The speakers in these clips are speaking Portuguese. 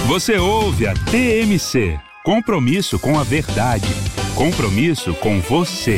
Você ouve a TMC. Compromisso com a verdade. Compromisso com você.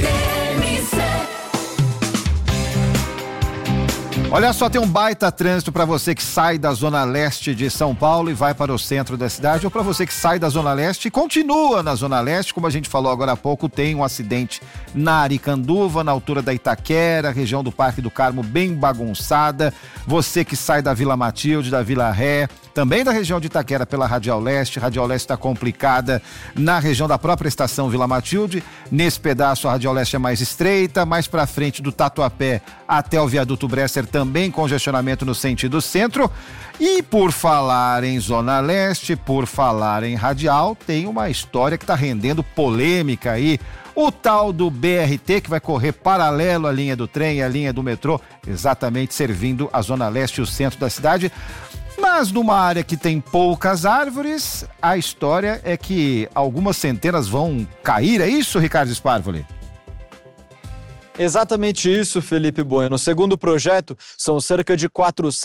Olha só, tem um baita trânsito para você que sai da Zona Leste de São Paulo e vai para o centro da cidade, ou para você que sai da Zona Leste e continua na Zona Leste. Como a gente falou agora há pouco, tem um acidente na Aricanduva, na altura da Itaquera, região do Parque do Carmo bem bagunçada. Você que sai da Vila Matilde, da Vila Ré, também da região de Itaquera pela Radial Leste está complicada na região da própria estação Vila Matilde. Nesse pedaço a Radial Leste é mais estreita, mais para frente do Tatuapé até o viaduto Bresser também congestionamento no sentido centro. E por falar em Zona Leste, por falar em Radial, tem uma história que está rendendo polêmica aí. O tal do BRT, que vai correr paralelo à linha do trem e à linha do metrô, exatamente servindo a Zona Leste e o centro da cidade. Mas numa área que tem poucas árvores, a história é que algumas centenas vão cair. É isso, Ricardo Sparvoli? Exatamente isso, Felipe Bueno. Segundo o projeto, são cerca de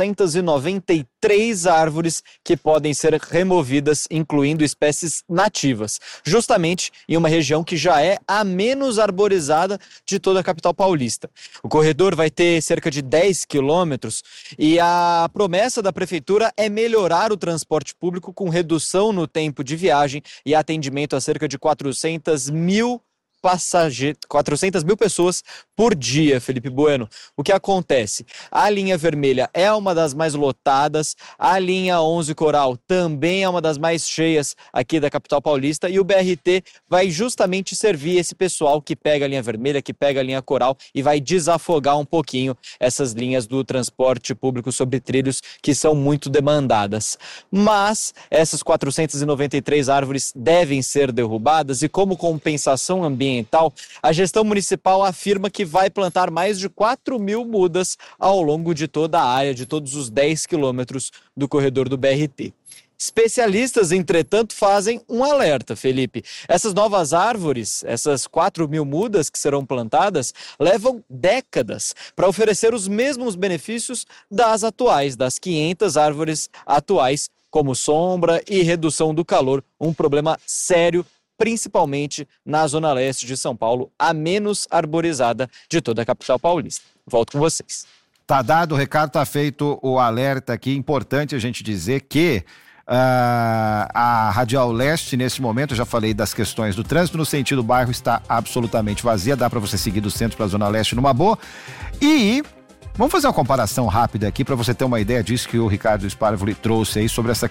493 árvores que podem ser removidas, incluindo espécies nativas, justamente em uma região que já é a menos arborizada de toda a capital paulista. O corredor vai ter cerca de 10 quilômetros e a promessa da prefeitura é melhorar o transporte público com redução no tempo de viagem e atendimento a cerca de 400 mil pessoas por dia, Felipe Bueno. O que acontece? A linha vermelha é uma das mais lotadas, a linha 11 Coral também é uma das mais cheias aqui da capital paulista e o BRT vai justamente servir esse pessoal que pega a linha vermelha, que pega a linha Coral e vai desafogar um pouquinho essas linhas do transporte público sobre trilhos que são muito demandadas. Mas essas 493 árvores devem ser derrubadas e como compensação ambiental, a gestão municipal afirma que vai plantar mais de 4.000 mudas ao longo de toda a área, de todos os 10 quilômetros do corredor do BRT. Especialistas, entretanto, fazem um alerta, Felipe. Essas novas árvores, essas 4.000 mudas que serão plantadas, levam décadas para oferecer os mesmos benefícios das atuais, das 500 árvores atuais, como sombra e redução do calor, um problema sério principalmente na Zona Leste de São Paulo, a menos arborizada de toda a capital paulista. Volto com vocês. Tá dado o recado, tá feito o alerta aqui. Importante a gente dizer que a Radial Leste, nesse momento, eu já falei das questões do trânsito, no sentido bairro está absolutamente vazia, dá para você seguir do centro para a Zona Leste numa boa. E vamos fazer uma comparação rápida aqui para você ter uma ideia disso que o Ricardo Sparvoli trouxe aí sobre essa